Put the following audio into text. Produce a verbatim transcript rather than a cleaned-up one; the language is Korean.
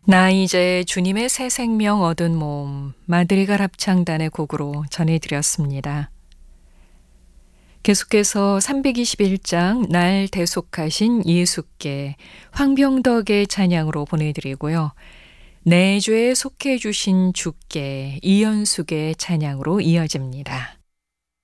나 이제 주님의 새 생명 얻은 몸 마드리갈 합창단의 곡으로 전해드렸습니다. 계속해서 삼백이십일 장 날 대속하신 예수께 황병덕의 찬양으로 보내드리고요. 내 죄에 속해 주신 주께 이연숙의 찬양으로 이어집니다.